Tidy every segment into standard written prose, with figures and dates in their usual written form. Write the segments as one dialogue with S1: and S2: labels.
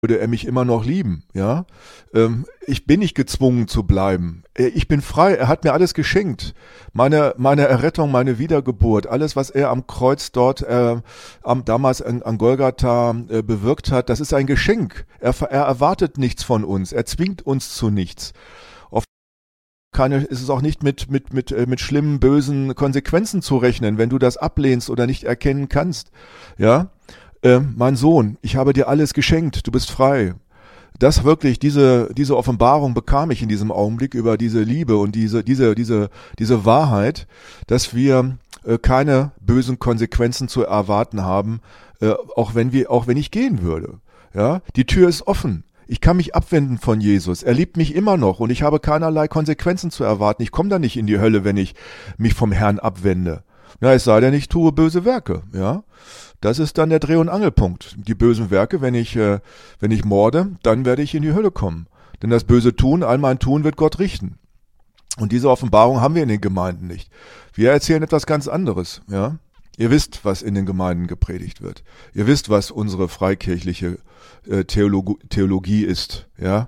S1: würde er mich immer noch lieben, ja. Ich bin nicht gezwungen zu bleiben. Ich bin frei. Er hat mir alles geschenkt. Meine Errettung, meine Wiedergeburt, alles, was er am Kreuz dort, damals an Golgatha bewirkt hat, das ist ein Geschenk. Er erwartet nichts von uns. Er zwingt uns zu nichts. Ist es auch nicht mit schlimmen, bösen Konsequenzen zu rechnen, wenn du das ablehnst oder nicht erkennen kannst, ja. Mein Sohn, ich habe dir alles geschenkt, du bist frei. Das wirklich, diese Offenbarung bekam ich in diesem Augenblick über diese Liebe und diese Wahrheit, dass wir keine bösen Konsequenzen zu erwarten haben, auch wenn ich gehen würde. Ja, die Tür ist offen. Ich kann mich abwenden von Jesus. Er liebt mich immer noch und ich habe keinerlei Konsequenzen zu erwarten. Ich komme da nicht in die Hölle, wenn ich mich vom Herrn abwende. Ja, es sei denn, ich tue böse Werke, ja. Das ist dann der Dreh- und Angelpunkt. Die bösen Werke, wenn ich morde, dann werde ich in die Hölle kommen. Denn das böse Tun, all mein Tun wird Gott richten. Und diese Offenbarung haben wir in den Gemeinden nicht. Wir erzählen etwas ganz anderes, ja. Ihr wisst, was in den Gemeinden gepredigt wird. Ihr wisst, was unsere freikirchliche Theologie ist, ja.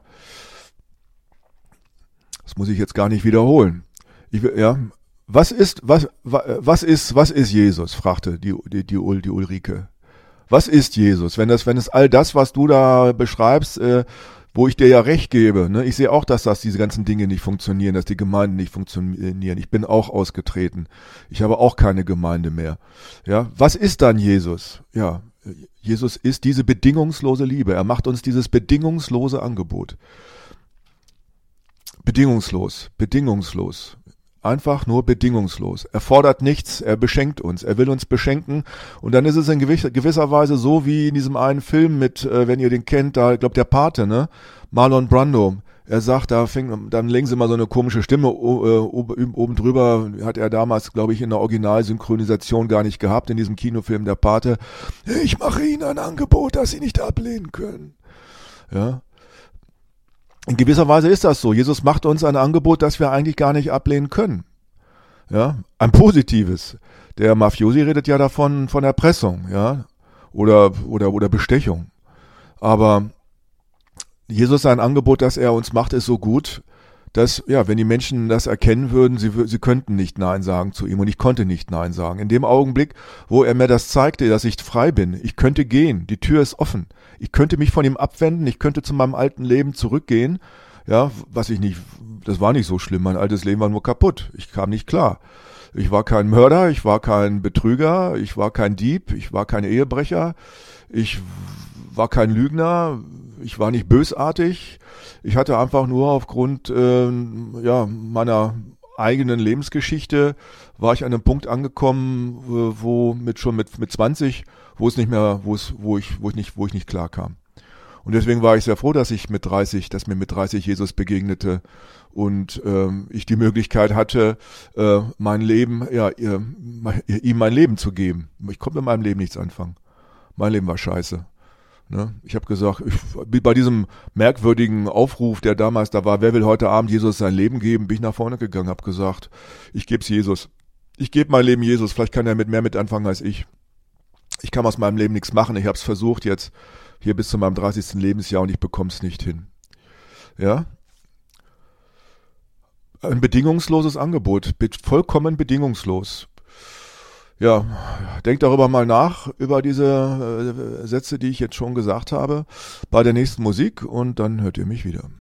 S1: Das muss ich jetzt gar nicht wiederholen. Was ist Jesus? Fragte die Ulrike. Was ist Jesus? Wenn es all das, was du da beschreibst, wo ich dir ja recht gebe, ne? Ich sehe auch, dass diese ganzen Dinge nicht funktionieren, dass die Gemeinden nicht funktionieren. Ich bin auch ausgetreten. Ich habe auch keine Gemeinde mehr. Ja, was ist dann Jesus? Ja, Jesus ist diese bedingungslose Liebe. Er macht uns dieses bedingungslose Angebot. Bedingungslos. Einfach nur bedingungslos. Er fordert nichts, er beschenkt uns, er will uns beschenken. Und dann ist es in gewisser Weise so wie in diesem einen Film mit, wenn ihr den kennt, da, ich glaube der Pate, ne? Marlon Brando. Er sagt, dann legen sie mal so eine komische Stimme oben drüber, hat er damals, glaube ich, in der Originalsynchronisation gar nicht gehabt, in diesem Kinofilm der Pate. Ich mache Ihnen ein Angebot, das Sie nicht ablehnen können. Ja. In gewisser Weise ist das so. Jesus macht uns ein Angebot, das wir eigentlich gar nicht ablehnen können. Ja, ein positives. Der Mafiosi redet ja davon, von Erpressung, ja, oder Bestechung. Aber Jesus sein Angebot, das er uns macht, ist so gut, dass, ja, wenn die Menschen das erkennen würden, sie könnten nicht Nein sagen zu ihm und ich konnte nicht Nein sagen. In dem Augenblick, wo er mir das zeigte, dass ich frei bin, ich könnte gehen, die Tür ist offen. Ich könnte mich von ihm abwenden, ich könnte zu meinem alten Leben zurückgehen, ja, das war nicht so schlimm, mein altes Leben war nur kaputt, ich kam nicht klar. Ich war kein Mörder, ich war kein Betrüger, ich war kein Dieb, ich war kein Ehebrecher, ich war kein Lügner, ich war nicht bösartig, ich hatte einfach nur aufgrund meiner eigenen Lebensgeschichte war ich an einem Punkt angekommen, wo mit 20, wo ich nicht klar kam. Und deswegen war ich sehr froh, dass mir mit 30 Jesus begegnete und ich die Möglichkeit hatte, ihm mein Leben zu geben. Ich konnte mit meinem Leben nichts anfangen. Mein Leben war scheiße. Ne? Ich habe gesagt, bei diesem merkwürdigen Aufruf, der damals da war, wer will heute Abend Jesus sein Leben geben, bin ich nach vorne gegangen, habe gesagt, ich gebe es Jesus. Ich gebe mein Leben Jesus, vielleicht kann er mehr mit anfangen als ich. Ich kann aus meinem Leben nichts machen, ich habe es versucht jetzt hier bis zu meinem 30. Lebensjahr und ich bekomme es nicht hin. Ja? Ein bedingungsloses Angebot, vollkommen bedingungslos. Ja, denkt darüber mal nach, über diese Sätze, die ich jetzt schon gesagt habe, bei der nächsten Musik und dann hört ihr mich wieder.